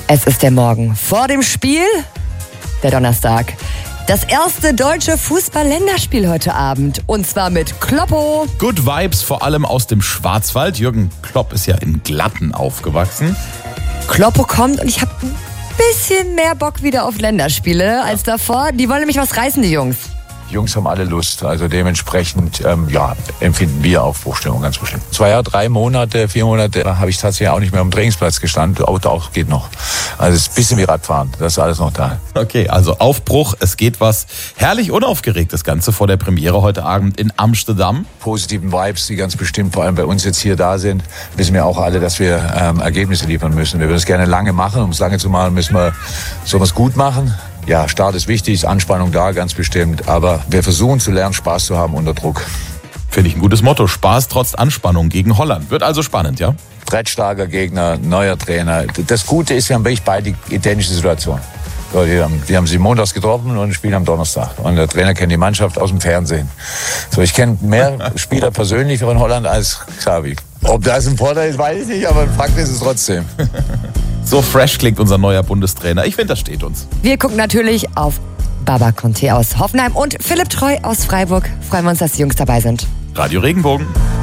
Es ist der Morgen vor dem Spiel, der Donnerstag. Das erste deutsche Fußball-Länderspiel heute Abend. Und zwar mit Kloppo. Good Vibes, vor allem aus dem Schwarzwald. Jürgen Klopp ist ja in Glatten aufgewachsen. Kloppo kommt und ich habe ein bisschen mehr Bock wieder auf Länderspiele als davor. Die wollen nämlich was reißen, die Jungs. Die Jungs haben alle Lust, also dementsprechend empfinden wir Aufbruchstimmung ganz bestimmt. 2 Jahre, 3 Monate, 4 Monate habe ich tatsächlich auch nicht mehr am Trainingsplatz gestanden. Auto auch geht noch. Also es ist ein bisschen wie Radfahren, das ist alles noch da. Okay, also Aufbruch, es geht was. Herrlich unaufgeregt das Ganze vor der Premiere heute Abend in Amsterdam. Positiven Vibes, die ganz bestimmt vor allem bei uns jetzt hier da sind, wissen wir auch alle, dass wir Ergebnisse liefern müssen. Wir würden es gerne lange machen, um es lange zu machen, sollen wir es gut machen. Ja, Start ist wichtig, ist Anspannung da, ganz bestimmt. Aber wir versuchen zu lernen, Spaß zu haben unter Druck. Finde ich ein gutes Motto. Spaß trotz Anspannung gegen Holland. Wird also spannend, ja? Starker Gegner, neuer Trainer. Das Gute ist, wir haben wirklich beide identische Situationen. So, die haben sie montags getroffen und spielen am Donnerstag. Und der Trainer kennt die Mannschaft aus dem Fernsehen. So, ich kenne mehr Spieler persönlich von Holland als Xavi. Ob das ein Vorteil ist, weiß ich nicht, aber ein Fakt ist es trotzdem. So fresh klingt unser neuer Bundestrainer. Ich finde, das steht uns. Wir gucken natürlich auf Baba Conte aus Hoffenheim und Philipp Treu aus Freiburg. Freuen wir uns, dass die Jungs dabei sind. Radio Regenbogen.